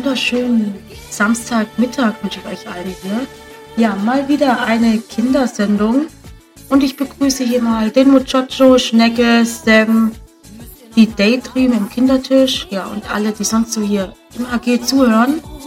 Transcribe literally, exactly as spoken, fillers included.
wunderschönen Samstagmittag wünsche ich euch allen hier. Ja, mal wieder eine Kindersendung und ich begrüße hier mal den Muchacho, Schnecke, Sam, die Daydream im Kindertisch, ja und alle, die sonst so hier im A G zuhören.